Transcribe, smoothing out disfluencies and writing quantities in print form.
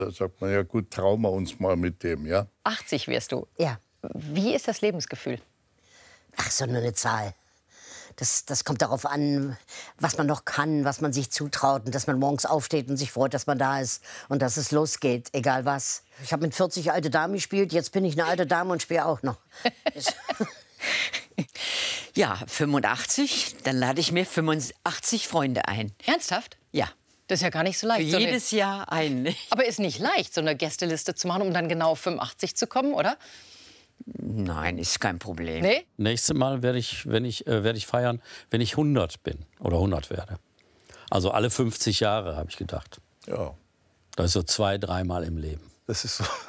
Da sagt man, ja gut, trauen wir uns mal mit dem, ja. 80 wirst du. Ja. Wie ist das Lebensgefühl? Ach, so nur eine Zahl. Das kommt darauf an, was man noch kann, was man sich zutraut und dass man morgens aufsteht und sich freut, dass man da ist und dass es losgeht, egal was. Ich habe mit 40 alte Dame gespielt, jetzt bin ich eine alte Dame und spiele auch noch. Ja, 85, dann lade ich mir 85 Freunde ein. Ernsthaft? Ja, Das ist ja gar nicht so leicht. für jedes Jahr einen. Aber ist nicht leicht, so eine Gästeliste zu machen, um dann genau auf 85 zu kommen, oder? Nein, ist kein Problem. Nee? Nächstes Mal werde ich feiern, wenn ich 100 bin oder 100 werde. Also alle 50 Jahre, habe ich gedacht. Ja, Das ist so 2-3 Mal im Leben. das ist so.